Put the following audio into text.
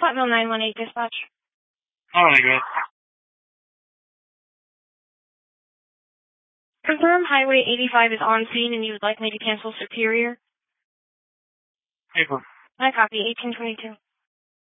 Platinum 918 dispatch. Alright, good. Confirm Highway 85 is on scene and you would like me to cancel Superior? Paper. I copy 1822.